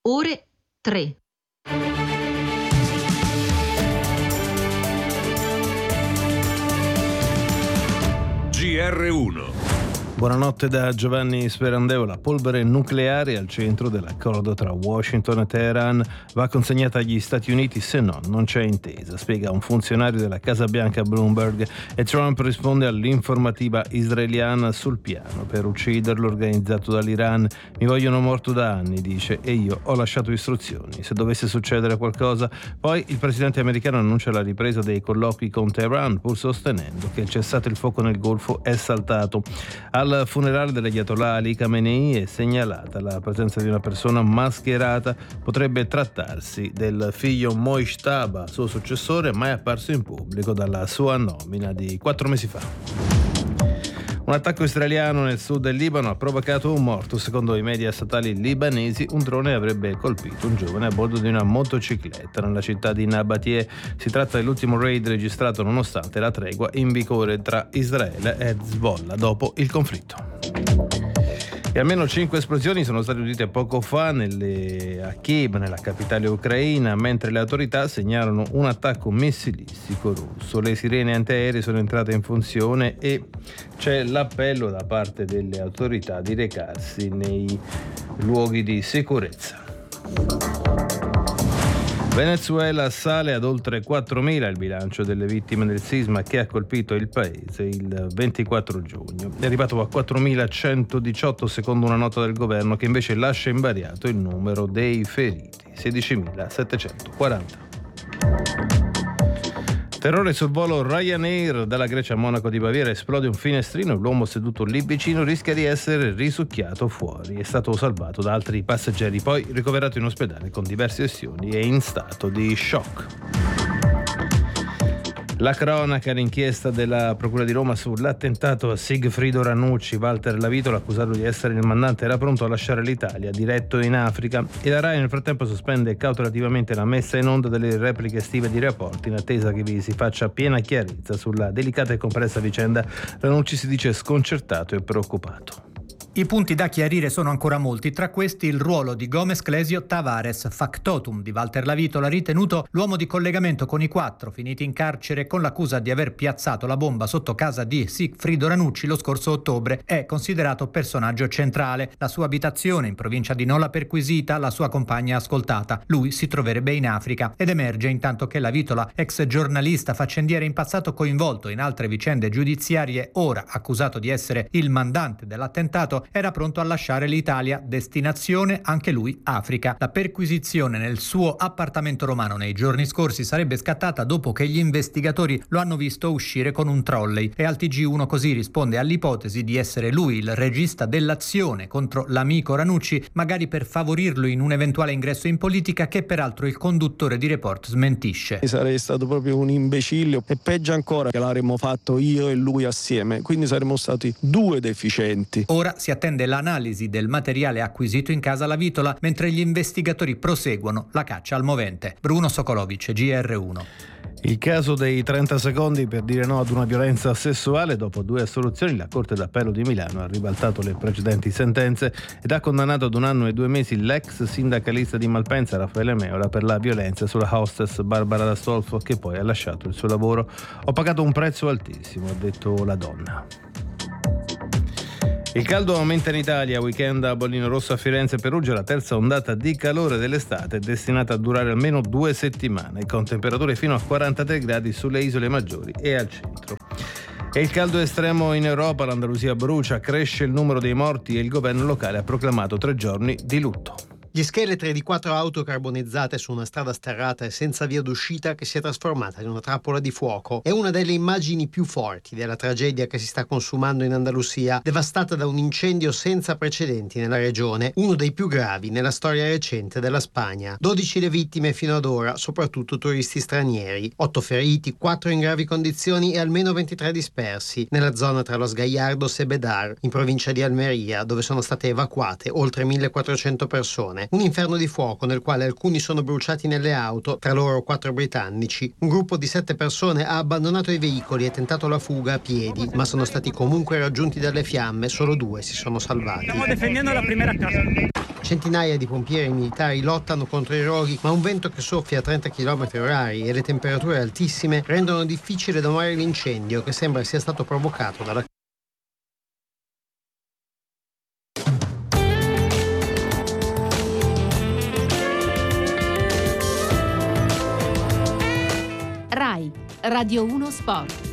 ore 3. GR1. Buonanotte da Giovanni Sperandeo. La polvere nucleare al centro dell'accordo tra Washington e Teheran va consegnata agli Stati Uniti, se no non c'è intesa, spiega un funzionario della Casa Bianca a Bloomberg, e Trump risponde all'informativa israeliana sul piano per ucciderlo organizzato dall'Iran. Mi vogliono morto da anni, dice, e io ho lasciato istruzioni se dovesse succedere qualcosa. Poi il presidente americano annuncia la ripresa dei colloqui con Teheran, pur sostenendo che il cessate il fuoco nel Golfo è saltato. Al funerale dell'Ayatollah Ali Khamenei è segnalata la presenza di una persona mascherata. Potrebbe trattarsi del figlio Mojtaba, suo successore, ma è apparso in pubblico dalla sua nomina di 4 mesi fa. Un attacco israeliano nel sud del Libano ha provocato un morto. Secondo i media statali libanesi, un drone avrebbe colpito un giovane a bordo di una motocicletta nella città di Nabatie. Si tratta dell'ultimo raid registrato nonostante la tregua in vigore tra Israele e Hezbollah dopo il conflitto. E almeno 5 esplosioni sono state udite poco fa a Kiev, nella capitale ucraina, mentre le autorità segnalano un attacco missilistico russo. Le sirene antiaeree sono entrate in funzione e c'è l'appello da parte delle autorità di recarsi nei luoghi di sicurezza. Venezuela sale ad oltre 4.000 il bilancio delle vittime del sisma che ha colpito il paese il 24 giugno. È arrivato a 4.118 secondo una nota del governo, che invece lascia invariato il numero dei feriti, 16.740. Terrore sul volo Ryanair dalla Grecia a Monaco di Baviera, esplode un finestrino e l'uomo seduto lì vicino rischia di essere risucchiato fuori. È stato salvato da altri passeggeri, poi ricoverato in ospedale con diverse lesioni e in stato di shock. La cronaca, l'inchiesta della Procura di Roma sull'attentato a Sigfrido Ranucci. Walter Lavitola, accusato di essere il mandante, era pronto a lasciare l'Italia, diretto in Africa, e la RAI nel frattempo sospende cautelativamente la messa in onda delle repliche estive di Rapporti in attesa che vi si faccia piena chiarezza sulla delicata e complessa vicenda. Ranucci si dice sconcertato e preoccupato. I punti da chiarire sono ancora molti, tra questi il ruolo di Gomez Clesio Tavares, factotum di Walter Lavitola, ritenuto l'uomo di collegamento con i 4 finiti in carcere con l'accusa di aver piazzato la bomba sotto casa di Sigfrido Ranucci lo scorso ottobre. È considerato personaggio centrale. La sua abitazione in provincia di Nola perquisita, la sua compagna ascoltata. Lui si troverebbe in Africa ed emerge intanto che Lavitola, ex giornalista faccendiere in passato coinvolto in altre vicende giudiziarie, ora accusato di essere il mandante dell'attentato, era pronto a lasciare l'Italia, destinazione anche lui Africa. La perquisizione nel suo appartamento romano nei giorni scorsi sarebbe scattata dopo che gli investigatori lo hanno visto uscire con un trolley, e al TG1 così risponde all'ipotesi di essere lui il regista dell'azione contro l'amico Ranucci, magari per favorirlo in un eventuale ingresso in politica, che peraltro il conduttore di Report smentisce. Sarei stato proprio un imbecille, e peggio ancora che l'avremmo fatto io e lui assieme, quindi saremmo stati 2 deficienti. Ora si attende l'analisi del materiale acquisito in casa Lavitola, mentre gli investigatori proseguono la caccia al movente. Bruno Sokolovic, GR1. Il caso dei 30 secondi per dire no ad una violenza sessuale. Dopo 2 assoluzioni, la Corte d'Appello di Milano ha ribaltato le precedenti sentenze ed ha condannato ad 1 anno e 2 mesi l'ex sindacalista di Malpensa Raffaele Meola per la violenza sulla hostess Barbara D'Astolfo, che poi ha lasciato il suo lavoro. Ho pagato un prezzo altissimo, ha detto la donna. Il caldo aumenta in Italia, weekend a Bollino Rosso, a Firenze e Perugia, la terza ondata di calore dell'estate è destinata a durare almeno 2 settimane, con temperature fino a 43 gradi sulle isole maggiori e al centro. E il caldo estremo in Europa, l'Andalusia brucia, cresce il numero dei morti e il governo locale ha proclamato 3 giorni di lutto. Gli scheletri di 4 auto carbonizzate su una strada sterrata e senza via d'uscita che si è trasformata in una trappola di fuoco è una delle immagini più forti della tragedia che si sta consumando in Andalusia, devastata da un incendio senza precedenti nella regione, uno dei più gravi nella storia recente della Spagna. 12 le vittime fino ad ora, soprattutto turisti stranieri, 8 feriti, 4 in gravi condizioni e almeno 23 dispersi nella zona tra Los Gallardos e Bedar, in provincia di Almeria, dove sono state evacuate oltre 1.400 persone. fiamme. Un inferno di fuoco nel quale alcuni sono bruciati nelle auto, tra loro 4 britannici. Un gruppo di 7 persone ha abbandonato i veicoli e tentato la fuga a piedi, ma sono stati comunque raggiunti dalle fiamme, solo 2 si sono salvati. Stiamo difendendo la prima casa. Centinaia di pompieri e militari lottano contro i roghi, ma un vento che soffia a 30 km/h e le temperature altissime rendono difficile domare l'incendio, che sembra sia stato provocato dalla RAI, Radio 1 Sport.